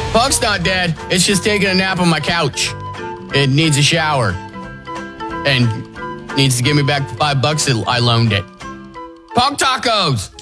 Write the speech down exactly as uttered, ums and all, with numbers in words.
Punk's not dead. It's just taking a nap on my couch. It needs a shower. And needs to give me back the five bucks that I loaned it. Punk tacos!